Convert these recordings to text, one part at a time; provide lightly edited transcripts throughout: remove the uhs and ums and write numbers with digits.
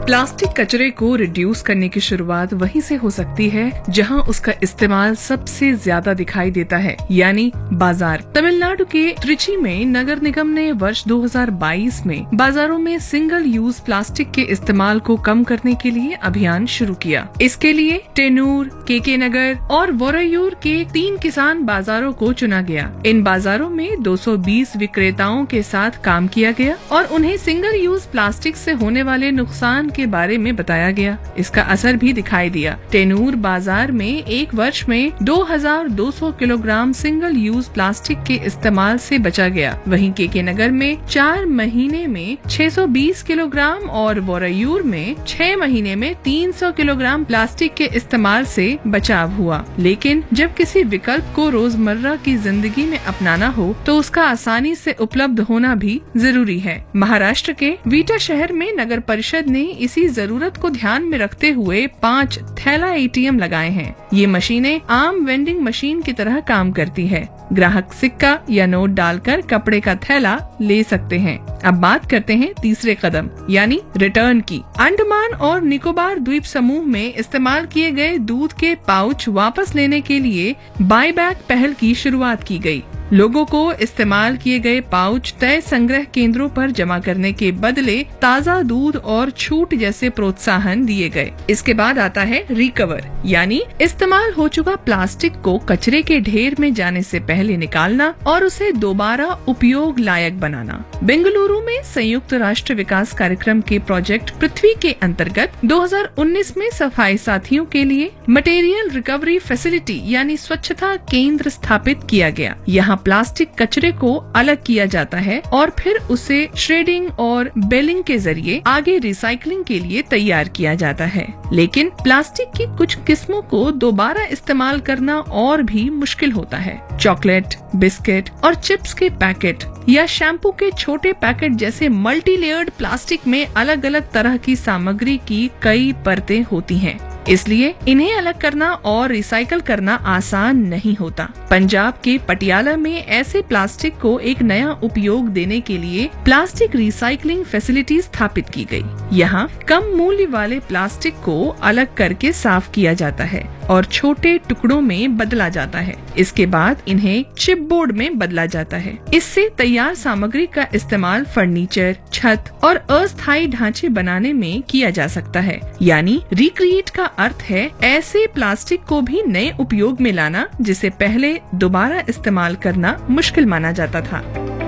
Plastic कचरे को reduce करने की शुरुआत वहीं से हो सकती है जहां उसका इस्तेमाल सबसे ज्यादा दिखाई देता है, यानी बाजार। तमिलनाडु के त्रिची में नगर निगम ने वर्ष 2022 में बाजारों में सिंगल यूज प्लास्टिक के इस्तेमाल को कम करने के लिए अभियान शुरू किया। इसके लिए टेनूर, केके नगर और वोरायूर के 3 किसान बाजारों को चुना गया। इन बाजारों में 220 विक्रेताओं के साथ काम किया गया और उन्हें सिंगल यूज प्लास्टिक से होने वाले नुकसान के बारे में बताया गया। इसका असर भी दिखाई दिया। टेनूर बाजार में एक वर्ष में 2200 किलोग्राम सिंगल यूज प्लास्टिक के इस्तेमाल से बचा गया। वहीं केके नगर में 4 महीने में 620 किलोग्राम और वोरायूर में 6 महीने में 300 किलोग्राम प्लास्टिक के इस्तेमाल से बचाव हुआ। लेकिन जब किसी विकल्प को रोजमर्रा की जिंदगी में अपनाना हो तो उसका आसानी से उपलब्ध होना भी जरूरी है। महाराष्ट्र के वीटा शहर में नगर परिषद ने इसी जरूरत को ध्यान में रखते हुए 5 थैला एटीएम लगाए हैं। ये मशीनें आम वेंडिंग मशीन की तरह काम करती है। ग्राहक सिक्का या नोट डालकर कपड़े का थैला ले सकते हैं। अब बात करते हैं तीसरे कदम यानी रिटर्न की। अंडमान और निकोबार द्वीप समूह में इस्तेमाल किए गए दूध के पाउच वापस लेने के लिए बायबैक पहल की शुरुआत की गई। लोगों को इस्तेमाल किए गए पाउच तय संग्रह केंद्रों पर जमा करने के बदले ताज़ा दूध और छूट जैसे प्रोत्साहन दिए गए। इसके बाद आता है रिकवर यानी इस्तेमाल हो चुका प्लास्टिक को कचरे के ढेर में जाने से पहले निकालना और उसे दोबारा उपयोग लायक बनाना। बेंगलुरु में संयुक्त राष्ट्र विकास कार्यक्रम के प्रोजेक्ट पृथ्वी के अंतर्गत 2019 में सफाई साथियों के लिए मटेरियल रिकवरी फैसिलिटी यानी स्वच्छता केंद्र स्थापित किया गया। यहाँ प्लास्टिक कचरे को अलग किया जाता है और फिर उसे श्रेडिंग और बेलिंग के जरिए आगे रिसाइकलिंग के लिए तैयार किया जाता है। लेकिन प्लास्टिक की कुछ किस्मों को दोबारा इस्तेमाल करना और भी मुश्किल होता है। चॉकलेट, बिस्किट और चिप्स के पैकेट या शैम्पू के छोटे पैकेट जैसे मल्टी लेयर्ड प्लास्टिक में अलग अलग तरह की सामग्री की कई परतें होती हैं। इसलिए इन्हें अलग करना और रिसाइकल करना आसान नहीं होता। पंजाब के पटियाला में ऐसे प्लास्टिक को एक नया उपयोग देने के लिए प्लास्टिक रिसाइकलिंग फैसिलिटी स्थापित की गई। यहाँ कम मूल्य वाले प्लास्टिक को अलग करके साफ किया जाता है और छोटे टुकड़ों में बदला जाता है। इसके बाद इन्हें चिपबोर्ड में बदला जाता है। इससे तैयार सामग्री का इस्तेमाल फर्नीचर, छत और अस्थायी ढांचे बनाने में किया जा सकता है। यानी रिक्रिएट का अर्थ है ऐसे प्लास्टिक को भी नए उपयोग में लाना जिसे पहले दोबारा इस्तेमाल करना मुश्किल माना जाता था।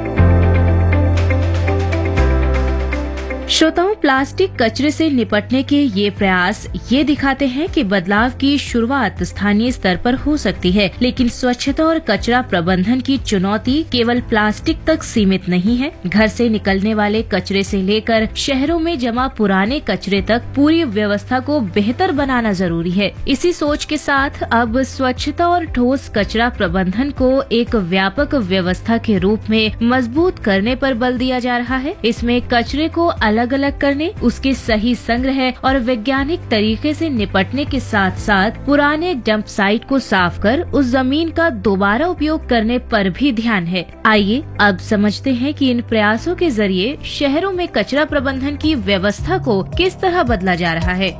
श्रोताओं, प्लास्टिक कचरे से निपटने के ये प्रयास ये दिखाते हैं कि बदलाव की शुरुआत स्थानीय स्तर पर हो सकती है, लेकिन स्वच्छता और कचरा प्रबंधन की चुनौती केवल प्लास्टिक तक सीमित नहीं है। घर से निकलने वाले कचरे से लेकर शहरों में जमा पुराने कचरे तक पूरी व्यवस्था को बेहतर बनाना जरूरी है। इसी सोच के साथ अब स्वच्छता और ठोस कचरा प्रबंधन को एक व्यापक व्यवस्था के रूप में मजबूत करने पर बल दिया जा रहा है। इसमें कचरे को अलग अलग करने, उसके सही संग्रह और वैज्ञानिक तरीके से निपटने के साथ साथ पुराने डंप साइट को साफ कर उस जमीन का दोबारा उपयोग करने पर भी ध्यान है। आइए अब समझते हैं कि इन प्रयासों के जरिए शहरों में कचरा प्रबंधन की व्यवस्था को किस तरह बदला जा रहा है।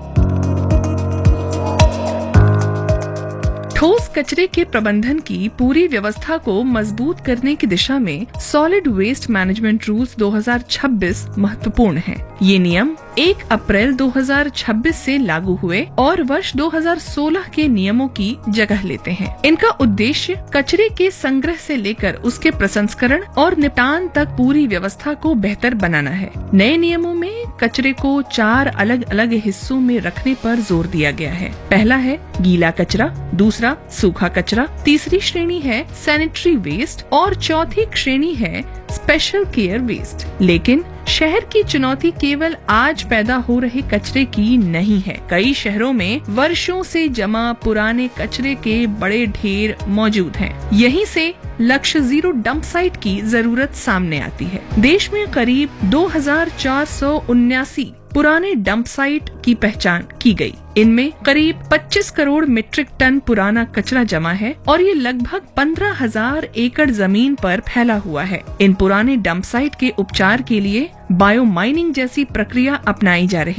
ठोस कचरे के प्रबंधन की पूरी व्यवस्था को मजबूत करने की दिशा में सॉलिड वेस्ट मैनेजमेंट रूल्स 2026 महत्वपूर्ण है। ये नियम 1 अप्रैल 2026 से लागू हुए और वर्ष 2016 के नियमों की जगह लेते हैं। इनका उद्देश्य कचरे के संग्रह से लेकर उसके प्रसंस्करण और निपटान तक पूरी व्यवस्था को बेहतर बनाना है। नए नियमों में कचरे को 4 अलग अलग हिस्सों में रखने पर जोर दिया गया है। पहला है गीला कचरा, दूसरा सूखा कचरा, तीसरी श्रेणी है सैनिटरी वेस्ट और चौथी श्रेणी है स्पेशल केयर वेस्ट। लेकिन शहर की चुनौती केवल आज पैदा हो रहे कचरे की नहीं है। कई शहरों में वर्षों से जमा पुराने कचरे के बड़े ढेर मौजूद हैं। यहीं से लक्ष्य जीरो डंप साइट की जरूरत सामने आती है। देश में करीब 2479 पुराने डंप साइट की पहचान की गई। इनमें करीब 25 करोड़ मीट्रिक टन पुराना कचरा जमा है और ये लगभग 15,000 एकड़ जमीन पर फैला हुआ है। इन पुराने डंप साइट के उपचार के लिए बायो माइनिंग जैसी प्रक्रिया अपनाई जा रही